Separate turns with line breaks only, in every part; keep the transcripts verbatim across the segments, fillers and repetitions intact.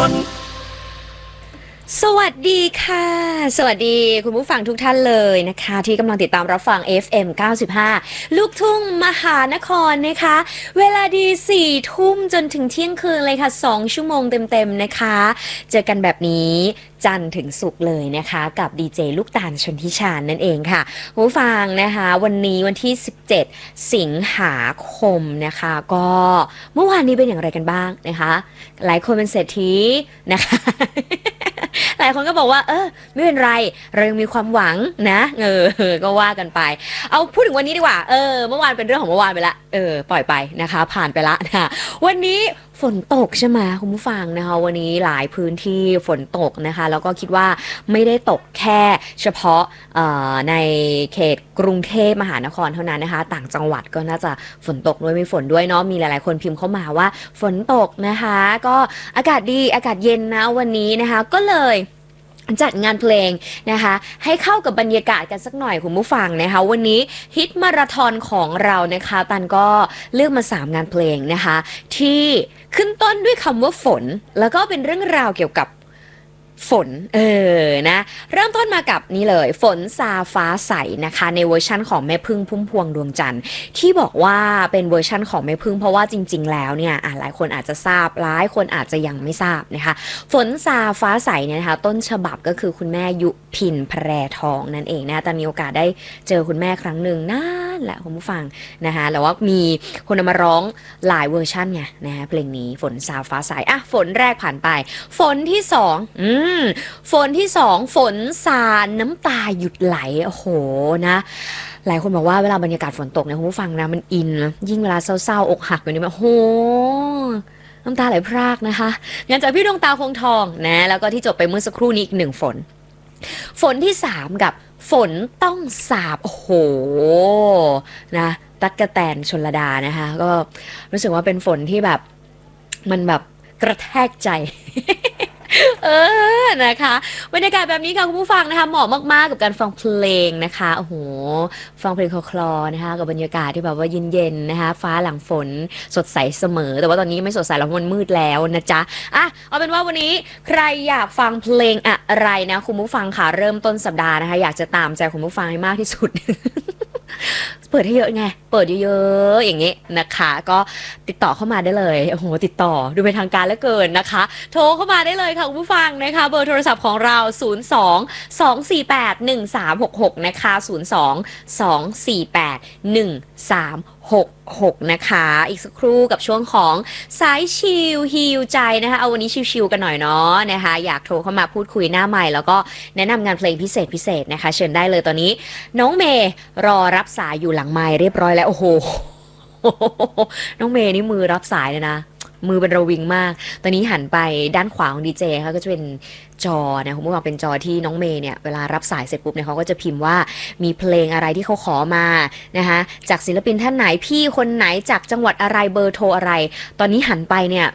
น
สวัสดีค่ะสวัสดีคุณผู้ฟังทุกท่านเลยนะคะที่กำลังติดตามรับฟัง เอฟ เอ็ม เก้าสิบห้า ลูกทุ่งมหานครนะคะเวลาดีสี่ทุ่มจนถึงเที่ยงคืนเลยค่ะสองชั่วโมงเต็มๆนะคะเจอกันแบบนี้จันทร์ถึงศุกร์เลยนะคะกับดีเจลูกตาลชนทิชาญนั่นเองค่ะคุณผู้ฟังนะคะวันนี้วันที่สิบเจ็ดสิงหาคมนะคะก็เมื่อวานนี้เป็นอย่างไรกันบ้างนะคะหลายคนเป็นเศรษฐีนะคะ หลายคนก็บอกว่าเออไม่เป็นไรเรายังมีความหวังนะเออก็ว่ากันไปเอาพูดถึงวันนี้ดีกว่าเออเมื่อวานเป็นเรื่องของเมื่อวานไปละเออปล่อยไปนะคะผ่านไปละนะวันนี้ฝนตกใช่ไหมคุณผู้ฟังนะคะวันนี้หลายพื้นที่ฝนตกนะคะแล้วก็คิดว่าไม่ได้ตกแค่เฉพาะในเขตกรุงเทพมหานครเท่านั้นนะคะต่างจังหวัดก็น่าจะฝนตกด้วยมีฝนด้วยเนาะมีหลายๆคนพิมพ์เข้ามาว่าฝนตกนะคะก็อากาศดีอากาศเย็นนะวันนี้นะคะก็เลยจัดงานเพลงนะคะให้เข้ากับบรรยากาศกันสักหน่อยคุณผู้ฟังนะคะวันนี้ฮิตมาราธอนของเรานะคะตันก็เลือกมาสามงานเพลงนะคะที่ขึ้นต้นด้วยคำว่าฝนแล้วก็เป็นเรื่องราวเกี่ยวกับฝนเออนะเริ่มต้นมากับนี่เลยฝนซาฟ้าใสนะคะในเวอร์ชั่นของแม่พึ่งพุ่มพวงดวงจันทร์ที่บอกว่าเป็นเวอร์ชั่นของแม่พึ่งเพราะว่าจริงๆแล้วเนี่ยหลายคนอาจจะทราบหลายคนอาจจะยังไม่ทราบนะคะฝนซาฟ้าใสเนี่ยนะคะต้นฉบับก็คือคุณแม่ยุพินแพรทองนั่นเองนะแต่มีโอกาสได้เจอคุณแม่ครั้งหนึ่งนั่นแหละคุณผู้ฟังนะคะแล้วว่ามีคนมาร้องหลายเวอร์ชันไงนะคะเพลงนี้ฝนซาฟ้าใสอ่ะฝนแรกผ่านไปฝนที่สองอืมฝนที่สองฝนซาน้ำตาหยุดไหลโอ้โหนะหลายคนบอกว่าเวลาบรรยากาศฝนตกเนี่ยคุณผู้ฟังนะมันอินนะยิ่งเวลาเศร้าๆอกหักอย่างนี้มันโอ้โหน้ำตาไหลพรากนะคะงั้นจากพี่ดวงตาคงทองนะแล้วก็ที่จบไปเมื่อสักครู่นี้อีกหนึ่งฝนฝนที่สามกับฝนต้องสาบโอ้โหนะตั๊กแตนชลดานะคะก็รู้สึกว่าเป็นฝนที่แบบมันแบบกระแทกใจเออนะคะบรรยากาศแบบนี้ค่ะคุณผู้ฟังนะคะเหมาะมากๆกับการฟังเพลงนะคะโอ้โหฟังเพลงคลอๆนะคะกับบรรยากาศที่แบบว่าเย็นๆนะคะฟ้าหลังฝนสดใสเสมอแต่ว่าตอนนี้ไม่สดใสแล้วมันมืดแล้วนะจ๊ะอ่ะเอาเป็นว่าวันนี้ใครอยากฟังเพลงอะไรนะคุณผู้ฟังค่ะเริ่มต้นสัปดาห์นะคะอยากจะตามใจคุณผู้ฟังให้มากที่สุด เปิดให้เยอะไงเปิดเยอะๆอย่างนี้นะคะก็ติดต่อเข้ามาได้เลยโอ้โหติดต่อดูเป็นทางการเหลือเกินนะคะโทรเข้ามาได้เลยค่ะคุณผู้ฟังนะคะเบอร์โทรศัพท์ของเราศูนย์ สอง สอง สี่ แปด หนึ่ง สาม หก หกนะคะศูนย์ สอง สอง สี่ แปด หนึ่ง สาม หก หกนะคะอีกสักครู่กับช่วงของสายชิลฮีลใจนะคะเอาวันนี้ชิลๆกันหน่อยเนาะนะคะอยากโทรเข้ามาพูดคุยหน้าใหม่แล้วก็แนะนำงานเพลงพิเศษพิเศษนะคะเชิญได้เลยตอนนี้น้องเมย์รอรับสายอยู่หลังไมค์เรียบร้อยแล้วโอ้โหน้องเมย์นี่มือรับสายเลยนะมือเป็นระวิงมากตอนนี้หันไปด้านขวาของดีเจค่ะก็จะเป็นจอนะคุณผู้ฟังเป็นจอที่น้องเมย์เนี่ยเวลารับสายเสร็จปุ๊บเนี่ยเขาก็จะพิมพ์ว่ามีเพลงอะไรที่เขาขอมานะคะจากศิลปินท่านไหนพี่คนไหนจากจังหวัดอะไรเบอร์โทรอะไรตอนนี้หันไปเนี่ย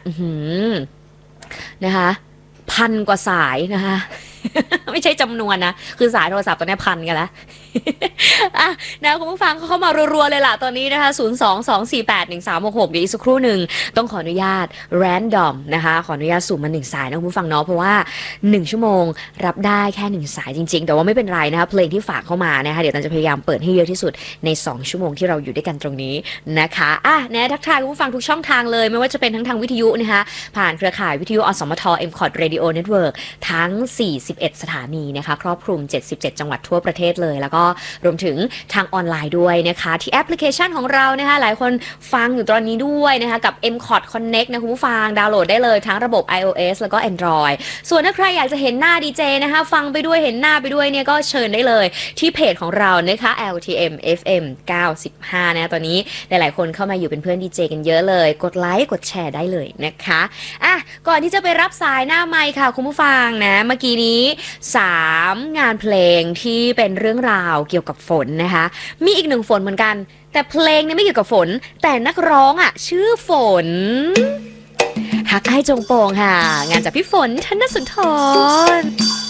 นะคะพันกว่าสายนะคะไม่ใช่จำนวนนะคือสายโทรศัพท์ตอนนี้พันกันแล้วอ่ะนะคุณผู้ฟังเข้ามารัวๆเลยล่ะตอนนี้นะคะศูนย์ สอง สอง สี่ แปด หนึ่ง สาม หก หกเดี๋ยวอีกสักครู่หนึ่งต้องขออนุญาต random นะคะขออนุญาตสุ่มมาหนึ่งสายนะคุณผู้ฟังเนาะเพราะว่าหนึ่งชั่วโมงรับได้แค่หนึ่งสายจริงๆแต่ว่าไม่เป็นไรนะคะเพลงที่ฝากเข้ามานะคะเดี๋ยวตันจะพยายามเปิดให้เยอะที่สุดในสองชั่วโมงที่เราอยู่ด้วยกันตรงนี้นะคะอ่ะนะทักทายคุณผู้ฟังทุกช่องทางเลยไม่ว่าจะเป็นทั้งทางวิทยุนะคะผ่านเครือข่ายวิทยุอสมท เอ็ม คอท Radio Network ทั้งสี่สิบเอ็ดสถานีนะคะครอบคลุมเจ็ดสิบเจ็ดจังหวัดทั่วประเทศเลยแล้วก็รวมถึงทางออนไลน์ด้วยนะคะที่แอปพลิเคชันของเรานะคะหลายคนฟังอยู่ตอนนี้ด้วยนะคะกับ เอ็ม คอท Connect นะคุณผู้ฟังดาวน์โหลดได้เลยทั้งระบบ iOS แล้วก็ Android ส่วนถ้าใครอยากจะเห็นหน้าดีเจนะคะฟังไปด้วยเห็นหน้าไปด้วยเนี่ยก็เชิญได้เลยที่เพจของเรานะคะ แอล ที เอ็ม เอฟ เอ็ม เก้าสิบห้านะตอนนี้หลายๆคนเข้ามาอยู่เป็นเพื่อนดีเจกันเยอะเลยกดไลค์กดแชร์ได้เลยนะคะอ่ะก่อนที่จะไปรับสายหน้าไมค์ค่ะคุณผู้ฟังนะเมื่อกี้นี้สามงานเพลงที่เป็นเรื่องราวเกี่ยวกับฝนนะคะมีอีกหนึ่งฝนเหมือนกันแต่เพลงเนี่ยไม่เกี่ยวกับฝนแต่นักร้องอ่ะชื่อฝนฮักไอ้จงโปงค่ะงานจากพี่ฝนธนสุนทร